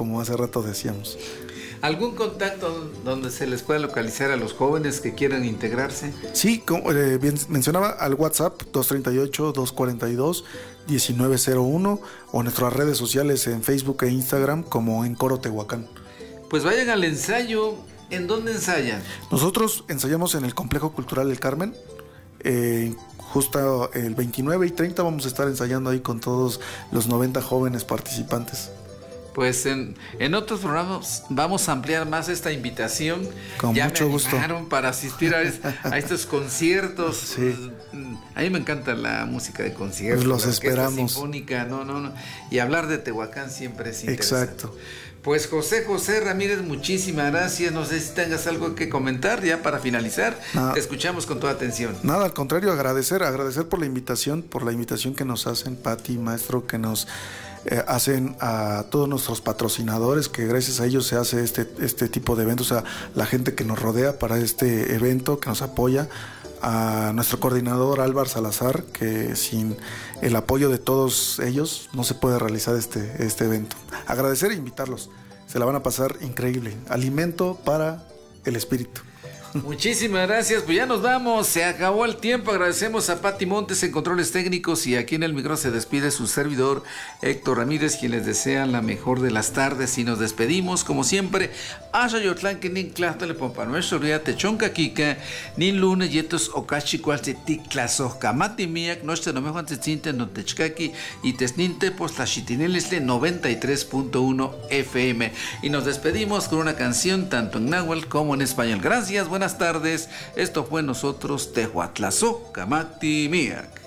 como hace rato decíamos. ¿Algún contacto donde se les pueda localizar a los jóvenes que quieran integrarse? Sí, como bien mencionaba, al WhatsApp 238-242-1901 o nuestras redes sociales en Facebook e Instagram como En Coro Tehuacán. Pues vayan al ensayo. ¿En dónde ensayan? Nosotros ensayamos en el Complejo Cultural El Carmen. Justo el 29 y 30 vamos a estar ensayando ahí con todos los 90 jóvenes participantes. Pues en otros programas vamos a ampliar más esta invitación. Con ya mucho gusto. Para asistir a estos conciertos. Sí. A mí me encanta la música de conciertos. Pues los esperamos. Sinfónica, no. Y hablar de Tehuacán siempre es interesante. Exacto. Pues José Ramírez, muchísimas gracias. No sé si tengas algo que comentar ya para finalizar. Te escuchamos con toda atención. Nada, al contrario, agradecer por la invitación que nos hacen, Pati, maestro, que nos hacen a todos nuestros patrocinadores, que gracias a ellos se hace este tipo de eventos, a la gente que nos rodea para este evento, que nos apoya, a nuestro coordinador Álvaro Salazar, que sin el apoyo de todos ellos no se puede realizar este evento. Agradecer e invitarlos, se la van a pasar increíble, alimento para el espíritu. Muchísimas gracias, pues ya nos vamos, se acabó el tiempo. Agradecemos a Pati Montes en controles técnicos, y aquí en el micro se despide su servidor Héctor Ramírez, quien les desea la mejor de las tardes, y nos despedimos como siempre. Ashayotlan que nin clastale pompa nuestro ría techonca kika nin lunes yetos okachi cualte tiklaso kamati miak noche no mejor antes no techkaki y tesninte pues la chitinelisle 93.1 FM, y nos despedimos con una canción tanto en náhuatl como en español. Gracias, buenas tardes. Esto fue nosotros Tehuatlazo Kamati Miak.